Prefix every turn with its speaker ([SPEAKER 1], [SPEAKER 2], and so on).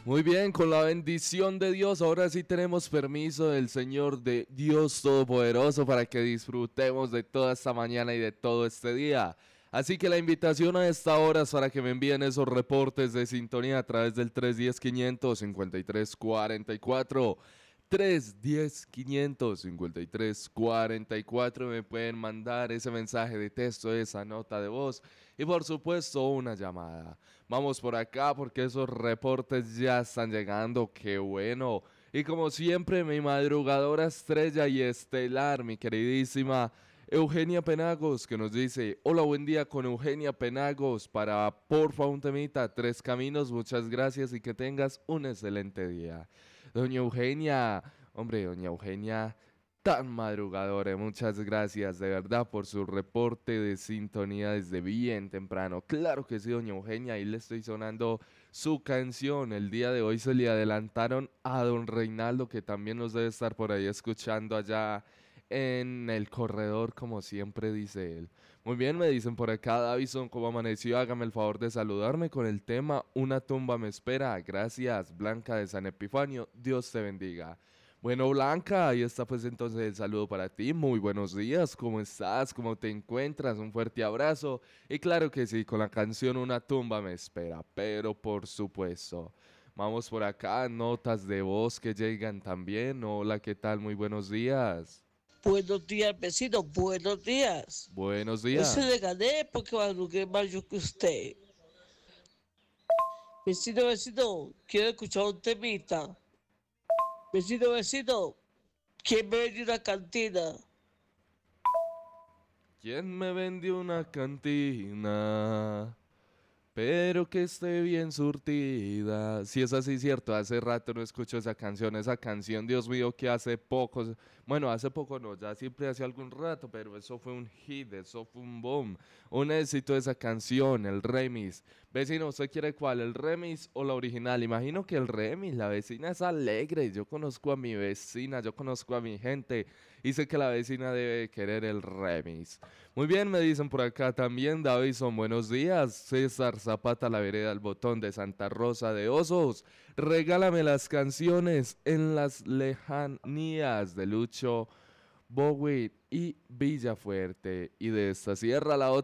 [SPEAKER 1] Muy bien, con la bendición de Dios, ahora sí tenemos permiso del Señor de Dios Todopoderoso para que disfrutemos de toda esta mañana y de todo este día. Así que la invitación a esta hora es para que me envíen esos reportes de sintonía a través del 310-553-44. 310-553-44. Me pueden mandar ese mensaje de texto, esa nota de voz y por supuesto una llamada. Vamos por acá porque esos reportes ya están llegando, qué bueno. Y como siempre, mi madrugadora estrella y estelar, mi queridísima Eugenia Penagos, que nos dice: hola, buen día con Eugenia Penagos para porfa un temita, Tres Caminos, muchas gracias y que tengas un excelente día. Doña Eugenia, hombre, doña Eugenia, tan madrugadora, muchas gracias de verdad por su reporte de sintonía desde bien temprano. Claro que sí, doña Eugenia, ahí le estoy sonando su canción. El día de hoy se le adelantaron a don Reinaldo, que también nos debe estar por ahí escuchando allá en el corredor, como siempre dice él. Muy bien, me dicen por acá, Davison, ¿cómo amaneció? Hágame el favor de saludarme con el tema Una tumba me espera. Gracias, Blanca de San Epifanio. Dios te bendiga. Bueno, Blanca, ahí está pues entonces el saludo para ti. Muy buenos días, ¿cómo estás? ¿Cómo te encuentras? Un fuerte abrazo. Y claro que sí, con la canción Una tumba me espera, pero por supuesto. Vamos por acá, notas de voz que llegan también. Hola, ¿qué tal? Muy buenos días.
[SPEAKER 2] Buenos días, vecino, buenos días.
[SPEAKER 1] Buenos
[SPEAKER 2] Hoy se
[SPEAKER 1] días.
[SPEAKER 2] le gané porque madrugué más yo que usted. Vecino, vecino, quiero escuchar un temita. Vecino, vecino, ¿quién me vende una cantina?
[SPEAKER 1] ¿Quién me vendió una cantina? Pero que esté bien surtida. Si es así, cierto, hace rato no escucho esa canción. Esa canción, Dios mío, que hace poco, bueno, hace poco no, ya siempre hace algún rato, pero eso fue un hit, eso fue un boom. Un éxito de esa canción, el remix. Vecino, ¿usted quiere cuál, el remix o la original? Imagino que el remix, la vecina es alegre. Yo conozco a mi vecina, yo conozco a mi gente y sé que la vecina debe querer el remix. Muy bien, me dicen por acá también, Davison, buenos días. César Zapata, la vereda al botón de Santa Rosa de Osos. Regálame las canciones en las lejanías de Lucho Bowie y Villafuerte. Y de esta sierra la otra.